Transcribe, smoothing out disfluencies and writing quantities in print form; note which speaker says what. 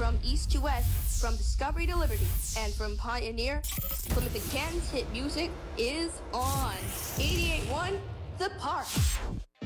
Speaker 1: from east to west, from Discovery to Liberty, and from Pioneer, Plymouth and Canton's hit music is on 88.1 The Park.